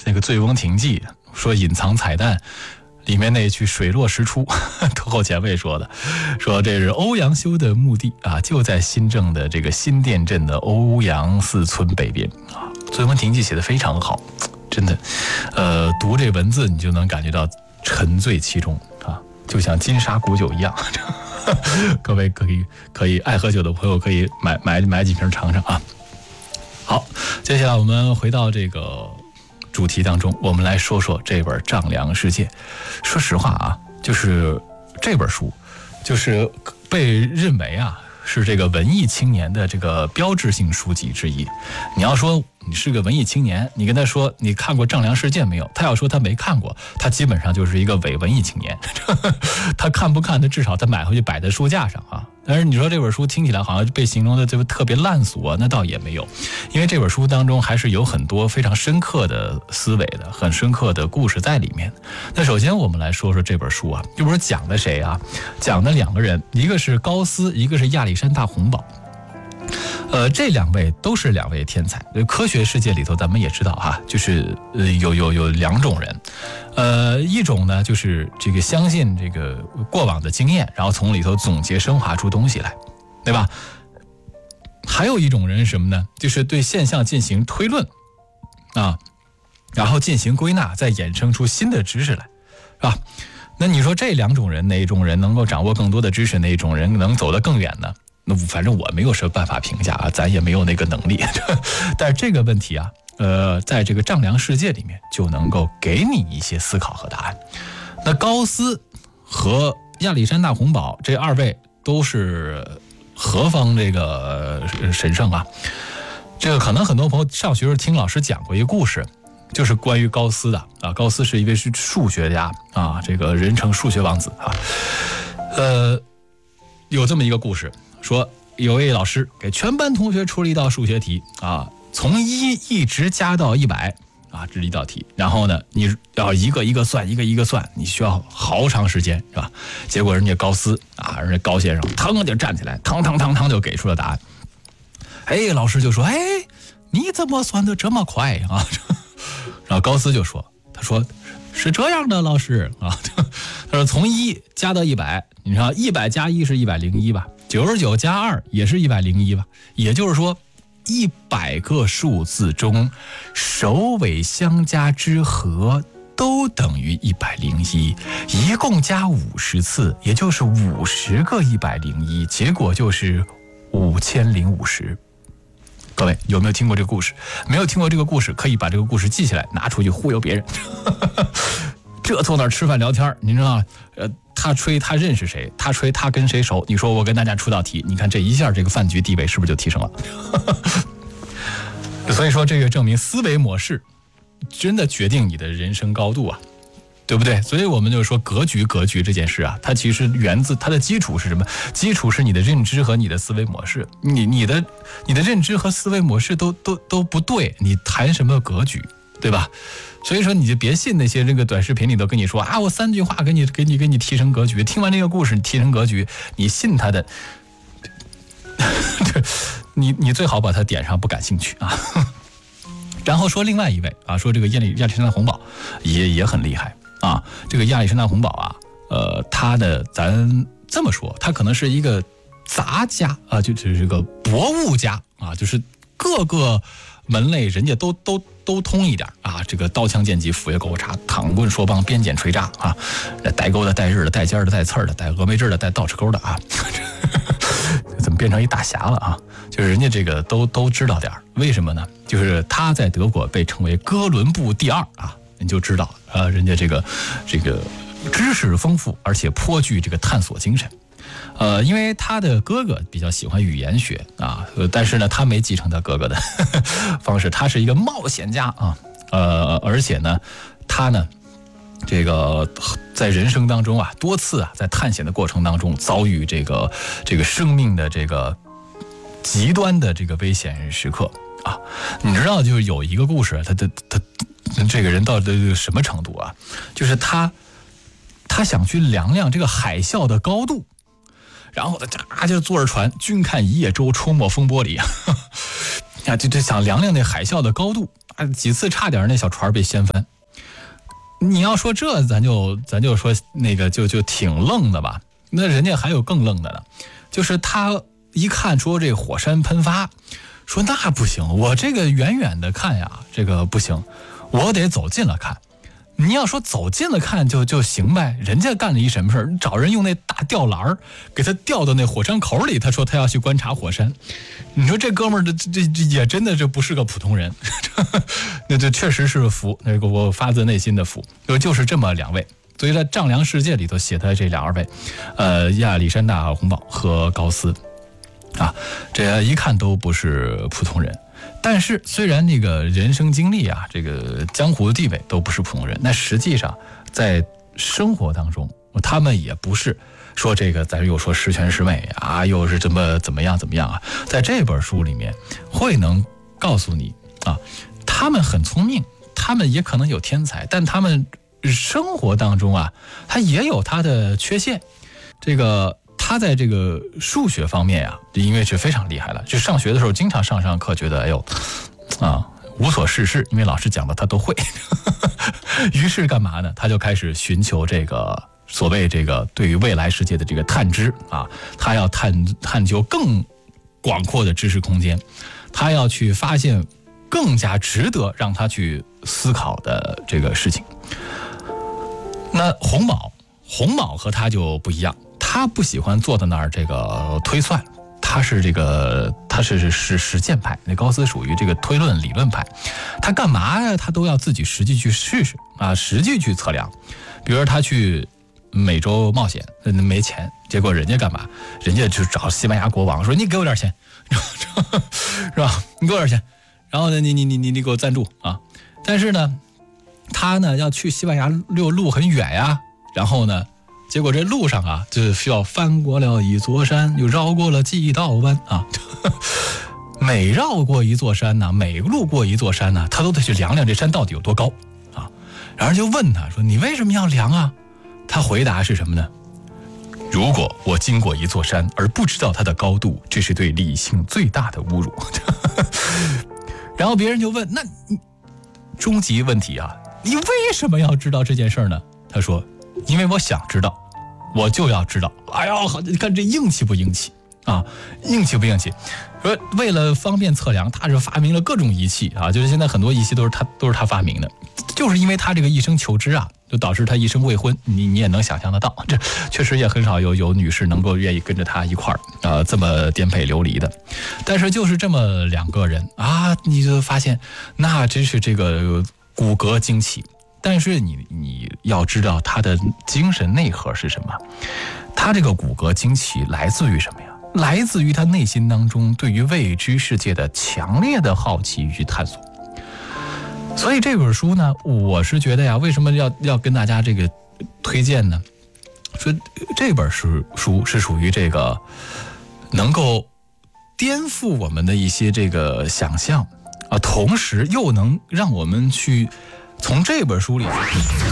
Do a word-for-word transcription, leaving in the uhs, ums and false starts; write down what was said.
那个《醉翁亭记》说隐藏彩蛋。里面那句水落石出，特后前辈说的，说这是欧阳修的墓地啊，就在新郑的这个新店镇的欧阳寺村北边啊。《醉翁亭记》写得非常好，真的，呃，读这文字你就能感觉到沉醉其中啊，就像金沙古酒一样。各位可以可以爱喝酒的朋友可以买买买几瓶尝尝啊。好，接下来我们回到这个主题当中，我们来说说这本《丈量世界》。说实话啊，就是这本书，就是被认为啊是这个文艺青年的这个标志性书籍之一。你要说你是个文艺青年，你跟他说你看过《丈量世界》没有？他要说他没看过，他基本上就是一个伪文艺青年。他看不看，他至少他买回去摆在书架上啊。但是你说这本书听起来好像被形容的就特别烂俗啊，那倒也没有，因为这本书当中还是有很多非常深刻的思维的，很深刻的故事在里面。那首先我们来说说这本书啊，这本书讲的谁啊？讲的两个人，一个是高斯，一个是亚历山大洪堡。呃，这两位都是两位天才。科学世界里头，咱们也知道哈，就是呃有有有两种人，呃，一种呢就是这个相信这个过往的经验，然后从里头总结升华出东西来，对吧？还有一种人是什么呢？就是对现象进行推论啊，然后进行归纳，再衍生出新的知识来，是吧？那你说这两种人，哪一种人能够掌握更多的知识，哪一种人能走得更远呢？那反正我没有什么办法评价啊，咱也没有那个能力。但是这个问题啊，呃，在这个丈量世界里面就能够给你一些思考和答案。那高斯和亚历山大洪堡这二位都是何方这个神圣啊？这个可能很多朋友上学时候听老师讲过一个故事，就是关于高斯的啊。高斯是一位是数学家啊，这个人称数学王子啊。呃，有这么一个故事。说有位老师给全班同学出了一道数学题啊，从一一直加到一百啊，这是一道题。然后呢，你要一个一个算，一个一个算，你需要好长时间，是吧？结果人家高斯啊，人家高先生腾就站起来，腾腾腾腾就给出了答案。哎，老师就说：“哎，你怎么算的这么快啊？”然后高斯就说：“他说是这样的，老师啊，他说从一加到一百，你看一百加一是一百零一吧？”九十九加二也是一百零一吧，也就是说，一百个数字中，首尾相加之和都等于一百零一，一共加五十次，也就是五十个一百零一，结果就是五千零五十。各位有没有听过这个故事？没有听过这个故事，可以把这个故事记起来，拿出去忽悠别人。这坐那儿吃饭聊天，你知道，呃。他吹他认识谁，他吹他跟谁熟，你说我跟大家出道题，你看这一下这个饭局地位是不是就提升了？所以说这个证明思维模式真的决定你的人生高度啊，对不对？所以我们就说格局格局这件事啊，它其实源自它的基础是什么？基础是你的认知和你的思维模式，你你的你的认知和思维模式都都都不对，你谈什么格局，对吧？所以说你就别信那些这个短视频里头跟你说啊，我三句话给你给你给你提升格局，听完这个故事你提升格局，你信他的，你你最好把它点上不感兴趣啊。然后说另外一位啊，说这个亚历亚历山大洪堡也也很厉害啊。这个亚历山大洪堡啊，呃，他呢，咱这么说，他可能是一个杂家啊，就是这个博物家啊，就是各个门类人家都都都通一点啊，这个刀枪剑戟斧钺钩叉躺棍槊棒鞭锏锤扎啊，带钩的带刃的带尖的带刺的带峨眉针的带倒齿钩的啊，怎么变成一大侠了啊？就是人家这个都都知道点，为什么呢？就是他在德国被称为哥伦布第二啊，你就知道啊，人家这个这个知识丰富，而且颇具这个探索精神。呃，因为他的哥哥比较喜欢语言学啊，呃，但是呢，他没继承他哥哥的呵呵方式，他是一个冒险家啊，呃，而且呢，他呢，这个在人生当中啊，多次啊，在探险的过程当中遭遇这个这个生命的这个极端的这个危险时刻啊，你知道，就是有一个故事，他的他这个人到底什么程度啊？就是他他想去量量这个海啸的高度。然后他就坐着船，君看一叶舟，出没风波里啊，就就想量量那海啸的高度啊，几次差点那小船被掀翻。你要说这，咱就咱就说那个就就挺愣的吧。那人家还有更愣的呢，就是他一看说这火山喷发，说那不行，我这个远远的看呀，这个不行，我得走近了看。你要说走近了看就就行呗，人家干了一什么事儿？找人用那大吊篮给他吊到那火山口里，他说他要去观察火山。你说这哥们儿这这这也真的这不是个普通人，那这确实是服，那个我发自内心的服。就是这么两位，所以在《丈量世界》里头写的这两位，呃，亚历山大·洪堡和高斯，啊，这一看都不是普通人。但是虽然那个人生经历啊，这个江湖的地位都不是普通人，那实际上在生活当中，他们也不是说这个咱又说十全十美啊，又是这么怎么样怎么样啊。在这本书里面会能告诉你啊，他们很聪明，他们也可能有天才，但他们生活当中啊，他也有他的缺陷。这个他在这个数学方面啊，因为是非常厉害了，就上学的时候经常上上课觉得哎呦啊无所事事，因为老师讲的他都会于是干嘛呢，他就开始寻求这个所谓这个对于未来世界的这个探知啊，他要探探究更广阔的知识空间，他要去发现更加值得让他去思考的这个事情。那洪堡洪堡和他就不一样，他不喜欢坐在那儿这个推算，他是这个他是是实践派，那高斯属于这个推论理论派。他干嘛呀？他都要自己实际去试试啊，实际去测量。比如说他去美洲冒险，没钱，结果人家干嘛？人家就找西班牙国王说：“你给我点钱，是吧？你给我点钱，然后呢，你你你你你给我赞助啊！”但是呢，他呢要去西班牙，路路很远呀，然后呢。结果这路上啊，就需要翻过了一座山，又绕过了几道弯啊。每绕过一座山呢，每路过一座山呢，他都得去量量这山到底有多高啊。然后就问他说：“你为什么要量啊？”他回答是什么呢？如果我经过一座山而不知道它的高度，这是对理性最大的侮辱。然后别人就问：“那你终极问题啊，你为什么要知道这件事呢？”他说：“因为我想知道。”我就要知道，哎呀，你看这硬气不硬气啊？硬气不硬气？说为了方便测量，他是发明了各种仪器啊，就是现在很多仪器都是他都是他发明的，就是因为他这个一生求知啊，就导致他一生未婚。你你也能想象得到，这确实也很少有有女士能够愿意跟着他一块儿啊、呃、这么颠沛流离的。但是就是这么两个人啊，你就发现那真是这个骨骼惊奇。但是你你要知道他的精神内核是什么，他这个骨骼惊奇来自于什么呀？来自于他内心当中对于未知世界的强烈的好奇与探索。所以这本书呢，我是觉得呀，为什么要要跟大家这个推荐呢？说这本书书是属于这个能够颠覆我们的一些这个想象啊，同时又能让我们去从这本书里